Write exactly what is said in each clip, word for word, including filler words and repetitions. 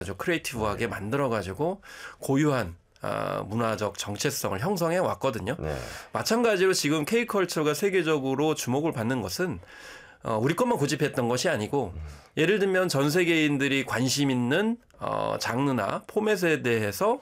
아주 크리에이티브하게 만들어가지고 고유한 아, 문화적 정체성을 형성해 왔거든요. 네. 마찬가지로 지금 K컬처가 세계적으로 주목을 받는 것은 어, 우리 것만 고집했던 것이 아니고 음. 예를 들면 전 세계인들이 관심 있는 어, 장르나 포맷에 대해서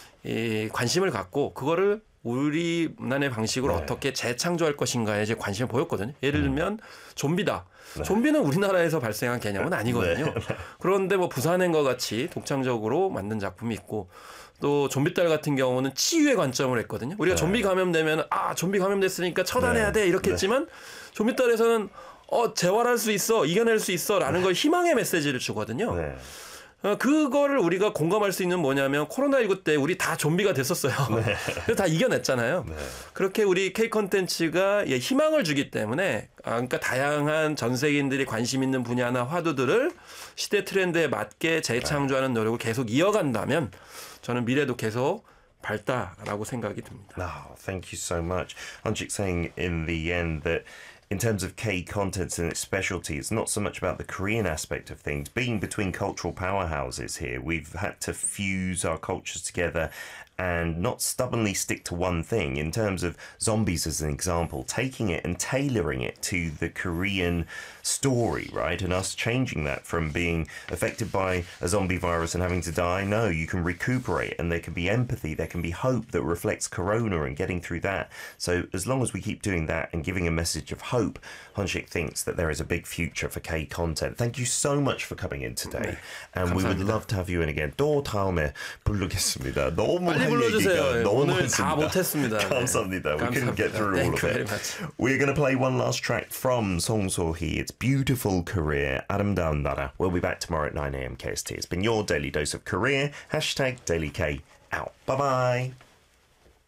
이 관심을 갖고 그거를 우리만의 방식으로 네. 어떻게 재창조할 것인가에 이제 관심을 보였거든요. 예를 들면 음. 좀비다. 네. 좀비는 우리나라에서 발생한 개념은 아니거든요. 네. 그런데 뭐 부산행과 같이 독창적으로 만든 작품이 있고 또 좀비딸 같은 경우는 치유의 관점을 했거든요. 우리가 네. 좀비 감염되면 아 좀비 감염됐으니까 처단해야 돼 이렇게 네. 했지만 좀비딸에서는 어 재활할 수 있어 이겨낼 수 있어라는 걸 희망의 메시지를 주거든요. 네. 어, 그거를 우리가 공감할 수 있는 뭐냐면 코로나십구 때 우리 다 좀비가 됐었어요. 네. 그래서 다 이겨냈잖아요. 네. 그렇게 우리 K 콘텐츠가 예, 희망을 주기 때문에 아, 그러니까 다양한 전 세계인들이 관심 있는 분야나 화두들을 시대 트렌드에 맞게 재창조하는 노력을 계속 이어간다면 저는 미래도 계속 밝다라고 생각이 듭니다. Oh, thank you so much. Hanjik saying in the end that in terms of K contents and its specialty, it's not so much about the Korean aspect of things. Being between cultural powerhouses here, we've had to fuse our cultures together and not stubbornly stick to one thing. In terms of zombies as an example, taking it and tailoring it to the Korean story, right? And us changing that from being affected by a zombie virus and having to die. No, you can recuperate and there can be empathy, there can be hope that reflects Corona and getting through that. So as long as we keep doing that and giving a message of hope, Hanshik thinks that there is a big future for K content. Thank you so much for coming in today. And 감사합니다. we would love to have you in again. 또 다음에 부르겠습니다. 너무 빨리 불러주세요. 너무 오늘 많습니다. 다 못했습니다. 감사합니다. We 감사합니다. couldn't get through Thank all of you very it. much. We're going to play one last track from Song So-hee. It's Beautiful Korea, 아름다운 나라. We'll be back tomorrow at nine a.m. K S T. It's been your daily dose of Korea. Hashtag Daily K out. Bye-bye.